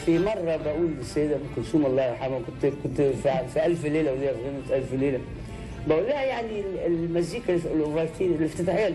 في مره بقول للسيده ام كلثوم الله يرحمها، كنت في الف ليله وليله، في غنوه الف ليله، بقول لها يعني المزيكا الاوفرتين الافتتاحيه